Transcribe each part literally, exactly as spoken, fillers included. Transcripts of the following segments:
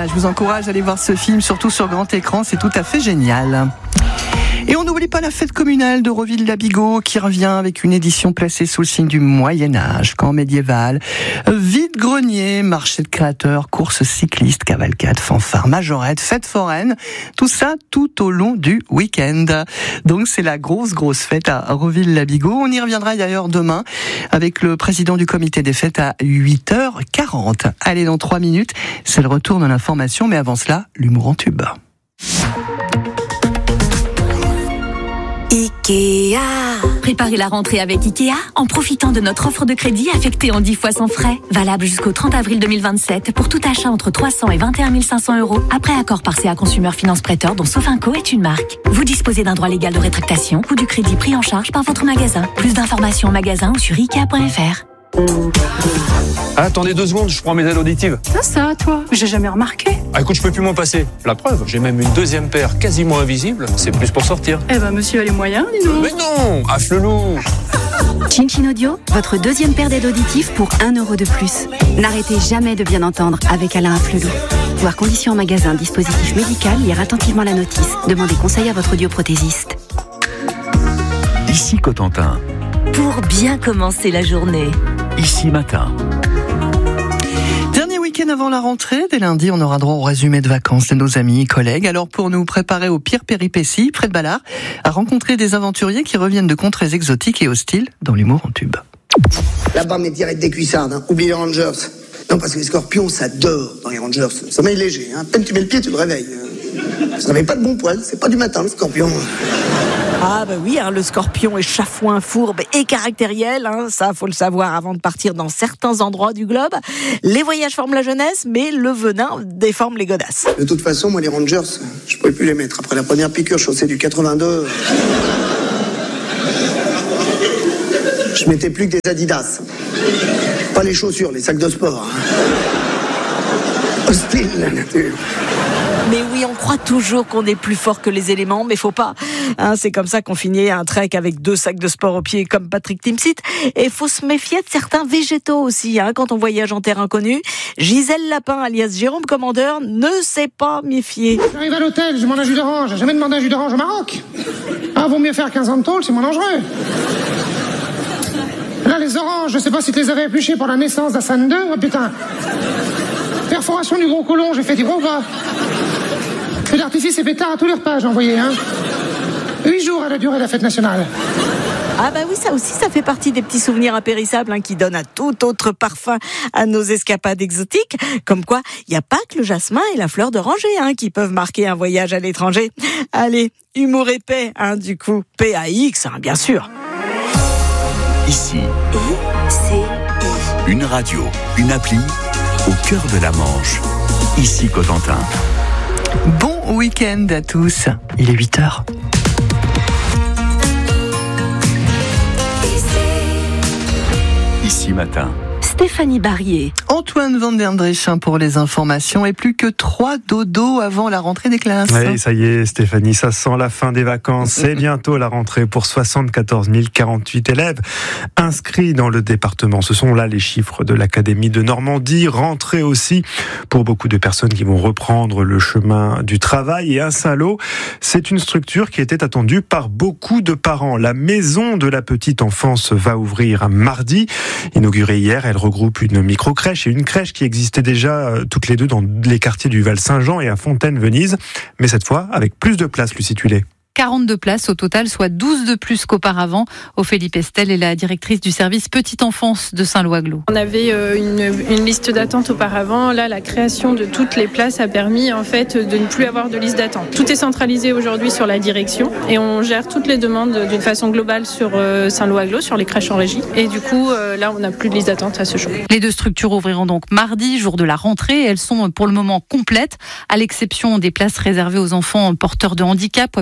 je vous encourage à aller voir ce film, surtout sur grand écran, c'est tout à fait génial. Et on n'oublie pas la fête communale de Roville-la-Bigot qui revient avec une édition placée sous le signe du Moyen-Âge, camp médiéval, vide-grenier, marché de créateurs, courses cyclistes, cavalcades, fanfares, majorettes, fêtes foraines, tout ça tout au long du week-end. Donc c'est la grosse grosse fête à Roville-la-Bigot. On y reviendra d'ailleurs demain avec le président du comité des fêtes à huit heures quarante. Allez, dans trois minutes, c'est le retour de l'information, mais avant cela, l'humour en tube. Ikea. Préparez la rentrée avec Ikea en profitant de notre offre de crédit affectée en dix fois sans frais. Valable jusqu'au trente avril deux mille vingt-sept pour tout achat entre trois cents et vingt et un mille cinq cents euros après accord par C A Consumer Finance Prêteur dont Sofinco est une marque. Vous disposez d'un droit légal de rétractation ou du crédit pris en charge par votre magasin. Plus d'informations en magasin ou sur ikea point f r. Ah, attendez deux secondes, je prends mes aides auditives. Ça, ça, toi, j'ai jamais remarqué. Ah, écoute, je peux plus m'en passer. La preuve, j'ai même une deuxième paire quasiment invisible. C'est plus pour sortir. Eh ben, monsieur a les moyens, dis donc. Mais non, afflelou. Chin Chin Audio, votre deuxième paire d'aides auditives pour un euro de plus. N'arrêtez jamais de bien entendre avec Alain Afflelou. Voir conditions en magasin, dispositif médical, lire attentivement la notice. Demandez conseil à votre audioprothésiste. Ici Cotentin. Pour bien commencer la journée. Ici Matin. Dernier week-end avant la rentrée, dès lundi, on aura droit au résumé de vacances de nos amis et collègues. Alors pour nous préparer aux pires péripéties, Fred Ballard a rencontré des aventuriers qui reviennent de contrées exotiques et hostiles dans l'humour en tube. Là-bas, mais direct des cuissardes, hein. Oublie les Rangers. Non, parce que les scorpions, ça dort dans les Rangers. Sommeil léger, hein. À peine tu mets le pied, tu te réveilles. Ça ne réveille pas de bon poil, c'est pas du matin, le scorpion. Ah bah oui, hein, le scorpion est chafouin, fourbe et caractériel, hein, ça faut le savoir avant de partir dans certains endroits du globe. Les voyages forment la jeunesse, mais le venin déforme les godasses. De toute façon, moi les Rangers, je pouvais plus les mettre. Après la première piqûre chaussée du quatre-vingt-deux, je mettais plus que des Adidas. Pas les chaussures, les sacs de sport. Hostile la nature. Mais oui, on croit toujours qu'on est plus fort que les éléments, mais faut pas. Hein, c'est comme ça qu'on finit un trek avec deux sacs de sport aux pieds comme Patrick Timsit. Et faut se méfier de certains végétaux aussi, hein, quand on voyage en terre inconnue. Gisèle Lapin, alias Jérôme Commandeur, ne s'est pas méfié. J'arrive à l'hôtel, je demande un jus d'orange. J'ai jamais demandé un jus d'orange au Maroc. Ah, vaut mieux faire quinze ans de tôle, c'est moins dangereux. Là, les oranges, je sais pas si tu les avais épluchées pour la naissance d'Hassan deux. Oh putain. Perforation du gros côlon, j'ai fait du gros gras. Feu d'artifice et pétard à tous les repas, j'ai envoyé, hein. Huit jours à la durée de la fête nationale. Ah bah oui, ça aussi, ça fait partie des petits souvenirs impérissables, hein, qui donnent un tout autre parfum à nos escapades exotiques. Comme quoi, il n'y a pas que le jasmin et la fleur d'oranger, hein, qui peuvent marquer un voyage à l'étranger. Allez, humour épais, hein, du coup, P A X, hein, bien sûr. Ici, I C I. une radio, une appli, au cœur de la Manche. Ici Cotentin. Bon week-end à tous, il est huit heures. Ici Matin. Stéphanie Barrier. Antoine Van der Dreschen pour les informations et plus que trois dodos avant la rentrée des classes. Oui, ça y est Stéphanie, ça sent la fin des vacances. C'est bientôt la rentrée pour soixante-quatorze mille quarante-huit élèves inscrits dans le département. Ce sont là les chiffres de l'Académie de Normandie. Rentrée aussi pour beaucoup de personnes qui vont reprendre le chemin du travail. Et à Saint-Lô, c'est une structure qui était attendue par beaucoup de parents. La maison de la petite enfance va ouvrir mardi. Inaugurée hier, elle regroupe une micro-crèche et une crèche qui existait déjà euh, toutes les deux dans les quartiers du Val-Saint-Jean et à Fontaine-Venise. Mais cette fois, avec plus de place, Lucie Tullet. quarante-deux places au total, soit douze de plus qu'auparavant. Ophélie Pestel est la directrice du service Petite Enfance de Saint-Lô-Aglo. On avait une, une liste d'attente auparavant. Là, la création de toutes les places a permis en fait de ne plus avoir de liste d'attente. Tout est centralisé aujourd'hui sur la direction et on gère toutes les demandes d'une façon globale sur Saint-Lô-Aglo, sur les crèches en régie. Et du coup, là, on n'a plus de liste d'attente à ce jour. Les deux structures ouvriront donc mardi, jour de la rentrée. Elles sont pour le moment complètes, à l'exception des places réservées aux enfants porteurs de handicap ou avec des besoins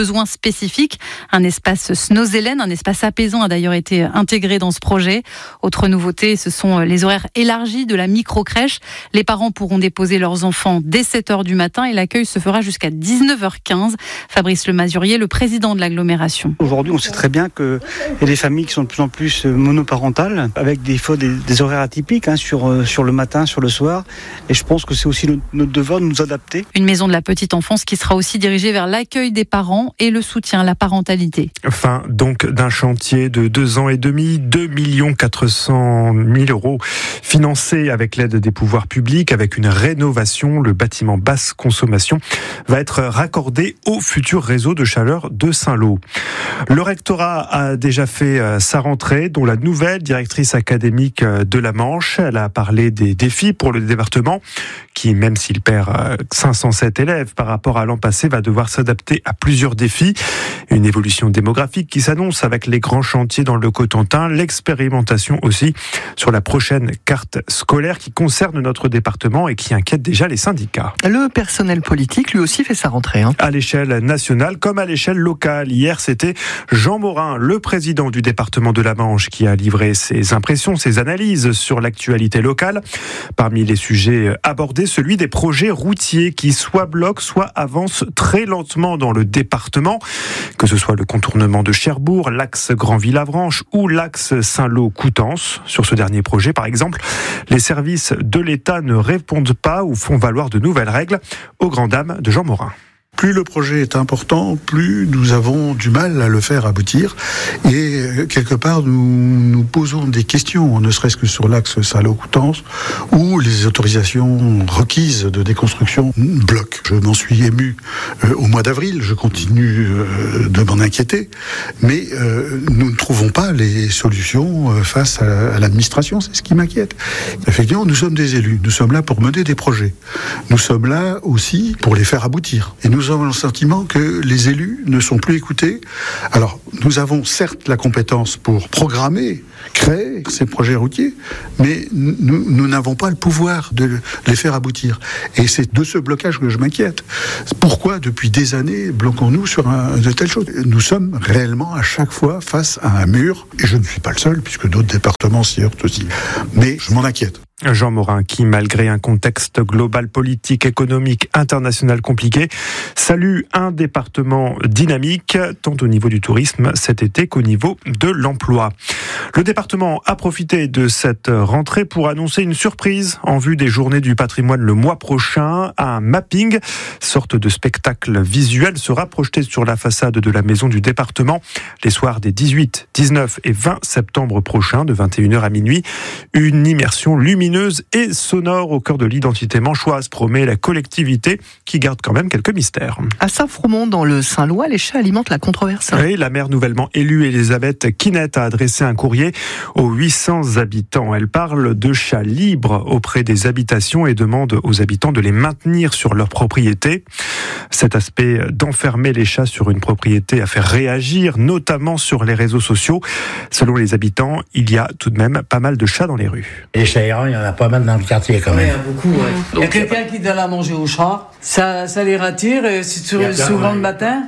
besoins spécifiques. Un espace Snozelen, un espace apaisant a d'ailleurs été intégré dans ce projet. Autre nouveauté, ce sont les horaires élargis de la micro-crèche. Les parents pourront déposer leurs enfants dès sept heures du matin et l'accueil se fera jusqu'à dix-neuf heures quinze. Fabrice Lemazurier, le président de l'agglomération. Aujourd'hui, on sait très bien qu'il y a des familles qui sont de plus en plus monoparentales, avec des fois des, des horaires atypiques hein, sur, sur le matin, sur le soir. Et je pense que c'est aussi notre, notre devoir de nous adapter. Une maison de la petite enfance qui sera aussi dirigée vers l'accueil des parents et le soutien à la parentalité. Fin donc d'un chantier de deux ans et demi, deux millions quatre cent mille euros, financé avec l'aide des pouvoirs publics, avec une rénovation. Le bâtiment basse consommation va être raccordé au futur réseau de chaleur de Saint-Lô. Le rectorat a déjà fait sa rentrée, dont la nouvelle directrice académique de la Manche. Elle a parlé des défis pour le département, qui, même s'il perd cinq cent sept élèves par rapport à l'an passé, va devoir s'adapter à plusieurs défis. Une évolution démographique qui s'annonce avec les grands chantiers dans le Cotentin, l'expérimentation aussi sur la prochaine carte scolaire qui concerne notre département et qui inquiète déjà les syndicats. Le personnel politique, lui aussi, fait sa rentrée. Hein. À l'échelle nationale comme à l'échelle locale. Hier, c'était Jean Morin, le président du département de la Manche, qui a livré ses impressions, ses analyses sur l'actualité locale. Parmi les sujets abordés, celui des projets routiers qui soit bloquent, soit avancent très lentement dans le département. Que ce soit le contournement de Cherbourg, l'axe Granville-Avranches ou l'axe Saint-Lô-Coutances. Sur ce dernier projet, par exemple, les services de l'État ne répondent pas ou font valoir de nouvelles règles, aux grandes dames de Jean Morin. Plus le projet est important, plus nous avons du mal à le faire aboutir. Et quelque part, nous nous posons des questions, ne serait-ce que sur l'axe Saint-Lô-Coutances, où les autorisations requises de déconstruction bloquent. Je m'en suis ému euh, au mois d'avril, je continue euh, de m'en inquiéter, mais euh, nous ne trouvons pas les solutions euh, face à, à l'administration, c'est ce qui m'inquiète. Effectivement, nous sommes des élus, nous sommes là pour mener des projets. Nous sommes là aussi pour les faire aboutir. Et nous Nous avons le sentiment que les élus ne sont plus écoutés. Alors, nous avons certes la compétence pour programmer, créer ces projets routiers, mais nous, nous n'avons pas le pouvoir de les faire aboutir. Et c'est de ce blocage que je m'inquiète. Pourquoi, depuis des années, bloquons-nous sur un, de telles choses ? Nous sommes réellement à chaque fois face à un mur, et je ne suis pas le seul, puisque d'autres départements s'y heurtent aussi. Mais je m'en inquiète. Jean Morin, qui, malgré un contexte global, politique, économique, international compliqué, salue un département dynamique, tant au niveau du tourisme cet été qu'au niveau de l'emploi. Le département a profité de cette rentrée pour annoncer une surprise en vue des Journées du patrimoine le mois prochain. Un mapping, sorte de spectacle visuel, sera projeté sur la façade de la maison du département les soirs des dix-huit, dix-neuf et vingt septembre prochains, de vingt et une heures à minuit. Une immersion lumineuse et sonore au cœur de l'identité manchoise, promet la collectivité qui garde quand même quelques mystères. À Saint-Fromont, dans le Saint-Lô, les chats alimentent la controverse. Oui, la maire nouvellement élue, Elisabeth Kinette, a adressé un courrier aux huit cents habitants. Elle parle de chats libres auprès des habitations et demande aux habitants de les maintenir sur leur propriété. Cet aspect d'enfermer les chats sur une propriété a fait réagir, notamment sur les réseaux sociaux. Selon les habitants, il y a tout de même pas mal de chats dans les rues. Les chats errants, il y en a pas mal dans le quartier quand même. Oui, il y a beaucoup, ouais. Il y a quelqu'un qui donne à manger aux chats, ça, ça les rattire, et c'est souvent le matin.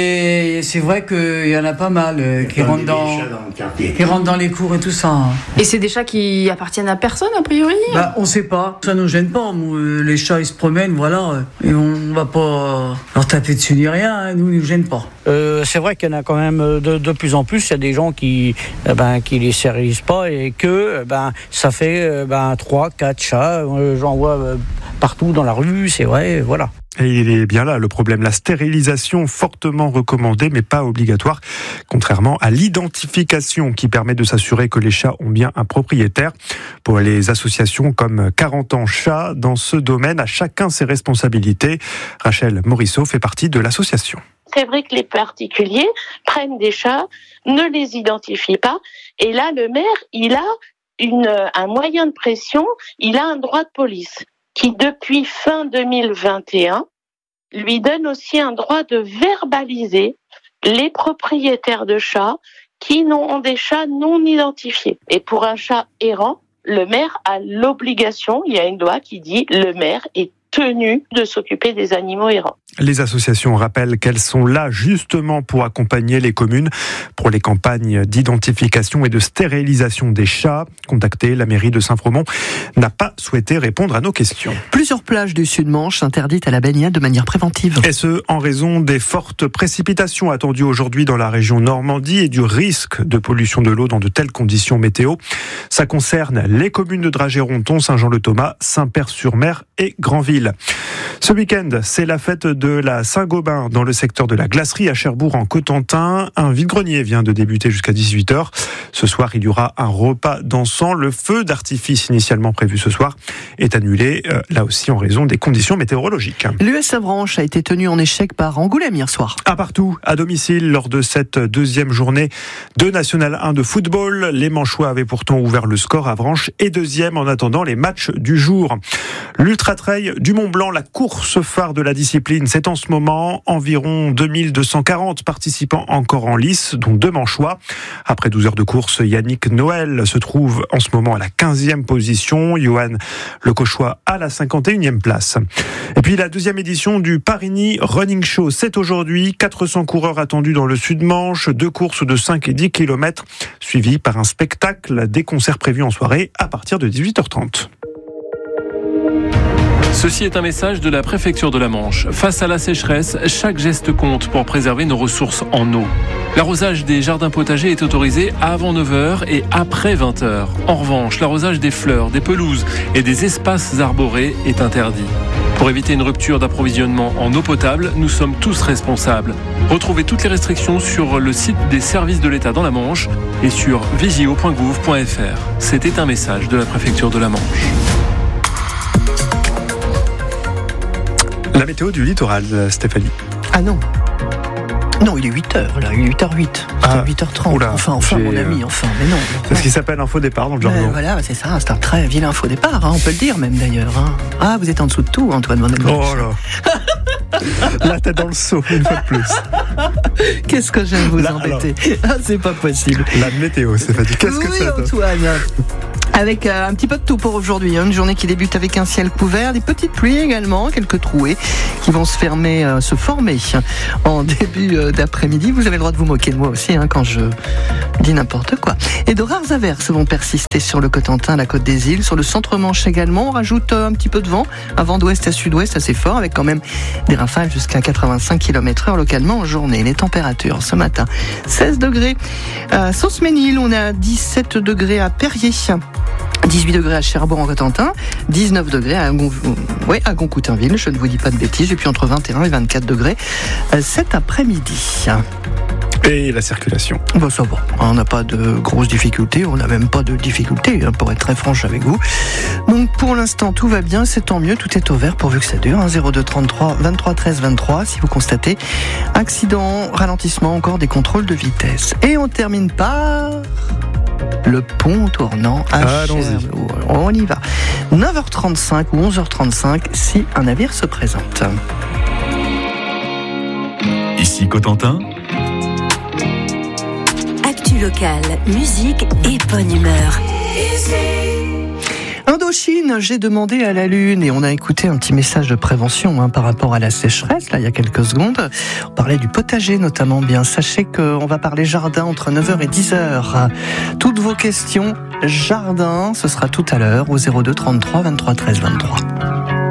Et c'est vrai qu'il y en a pas mal euh, qui, rentrent dans, dans qui rentrent dans les cours et tout ça. Et c'est des chats qui appartiennent à personne, a priori ? Bah, on sait pas. Ça nous gêne pas. Les chats, ils se promènent, voilà. Et on va pas leur taper dessus ni rien. Hein. Nous, ils nous gênent pas. Euh, c'est vrai qu'il y en a quand même de, de plus en plus. Il y a des gens qui eh ben, qui les stérilisent pas et que eh ben, ça fait ben, trois, quatre chats. J'en vois partout dans la rue, c'est vrai, voilà. Et il est bien là le problème, la stérilisation fortement recommandée mais pas obligatoire, contrairement à l'identification qui permet de s'assurer que les chats ont bien un propriétaire. Pour les associations comme quarante ans chats, dans ce domaine, à chacun ses responsabilités. Rachel Morisseau fait partie de l'association. C'est vrai que les particuliers prennent des chats, ne les identifient pas, et là le maire, il a une, un moyen de pression, il a un droit de police qui, depuis fin deux mille vingt et un, lui donne aussi un droit de verbaliser les propriétaires de chats qui ont des chats non identifiés. Et pour un chat errant, le maire a l'obligation, il y a une loi qui dit le maire est tenu de s'occuper des animaux errants. Les associations rappellent qu'elles sont là justement pour accompagner les communes pour les campagnes d'identification et de stérilisation des chats. Contactée, la mairie de Saint-Fromont n'a pas souhaité répondre à nos questions. Plusieurs plages du Sud-Manche interdites à la baignade de manière préventive. Et ce, en raison des fortes précipitations attendues aujourd'hui dans la région Normandie et du risque de pollution de l'eau dans de telles conditions météo. Ça concerne les communes de Dragéronton, Saint-Jean-le-Thomas, Saint-Père-sur-Mer et Granville. Ce week-end, c'est la fête de la Saint-Gobain dans le secteur de la glacerie à Cherbourg en Cotentin. Un vide-grenier vient de débuter jusqu'à dix-huit heures. Ce soir, il y aura un repas dansant. Le feu d'artifice initialement prévu ce soir est annulé, euh, là aussi en raison des conditions météorologiques. L'U S Avranches a été tenu en échec par Angoulême hier soir. À partout, à domicile, lors de cette deuxième journée de National un de football. Les Manchois avaient pourtant ouvert le score. Avranches est deuxième en attendant les matchs du jour. L'Ultra Trail du Mont Blanc, la course phare de la discipline, c'est en ce moment environ deux mille deux cent quarante participants encore en lice, dont deux Manchois. Après douze heures de course, Yannick Noël se trouve en ce moment à la quinzième position, Johan Le Cauchois à la cinquante et unième place. Et puis la deuxième édition du Parigny Running Show, c'est aujourd'hui. quatre cents coureurs attendus dans le Sud-Manche, deux courses de cinq et dix kilomètres, suivies par un spectacle, des concerts prévus en soirée à partir de dix-huit heures trente. Ceci est un message de la préfecture de la Manche. Face à la sécheresse, chaque geste compte pour préserver nos ressources en eau. L'arrosage des jardins potagers est autorisé avant neuf heures et après vingt heures. En revanche, l'arrosage des fleurs, des pelouses et des espaces arborés est interdit. Pour éviter une rupture d'approvisionnement en eau potable, nous sommes tous responsables. Retrouvez toutes les restrictions sur le site des services de l'État dans la Manche et sur vigio point gouv point f r. C'était un message de la préfecture de la Manche. La météo du littoral, Stéphanie. Ah non. Non, il est huit heures, là, il est huit heures huit. C'est ah, huit heures trente. Oula, enfin, enfin, mon ami, enfin, mais non. C'est ce qui s'appelle info départ dans le jargon. Euh, voilà, c'est ça, c'est un très vilain info départ, hein, on peut le dire même d'ailleurs. Hein. Ah, vous êtes en dessous de tout, Antoine Van Den. Oh là. La tête dans le seau, une fois de plus. Qu'est-ce que j'aime vous là, embêter. Ah, c'est pas possible. La météo, Stéphanie, qu'est-ce oui, que c'est Antoine. Avec euh, un petit peu de tout pour aujourd'hui, hein. Une journée qui débute avec un ciel couvert, des petites pluies également, quelques trouées qui vont se fermer, euh, se former en début euh, d'après-midi. Vous avez le droit de vous moquer de moi aussi hein, quand je dis n'importe quoi. Et de rares averses vont persister sur le Cotentin, la Côte des Îles, sur le centre-Manche également. On rajoute euh, un petit peu de vent, un vent d'ouest à sud-ouest assez fort, avec quand même des rafales jusqu'à quatre-vingt-cinq kilomètres heure localement en journée. Les températures ce matin, seize degrés à Sauce-Ménil, on est à dix-sept degrés à Perrier. dix-huit degrés à Cherbourg en Cotentin, dix-neuf degrés à, Gon... ouais, à Goncoutainville, je ne vous dis pas de bêtises, et puis entre vingt et un et vingt-quatre degrés cet après-midi. Et la circulation. Bon, ça va, on n'a pas de grosses difficultés, on n'a même pas de difficultés, pour être très franche avec vous. Donc pour l'instant, tout va bien, c'est tant mieux, tout est au vert pourvu que ça dure. zéro deux trente-trois vingt-trois treize vingt-trois, si vous constatez accident, ralentissement, encore des contrôles de vitesse. Et on termine par le pont tournant à Cherbourg. On y va. neuf heures trente-cinq ou onze heures trente-cinq si un navire se présente. Ici Cotentin. Actu locale, musique et bonne humeur. Indochine, j'ai demandé à la Lune et on a écouté un petit message de prévention hein, par rapport à la sécheresse, là il y a quelques secondes. On parlait du potager notamment. Bien, sachez qu'on va parler jardin entre neuf heures et dix heures. Toutes vos questions jardin, ce sera tout à l'heure au zéro deux trente-trois vingt-trois treize vingt-trois.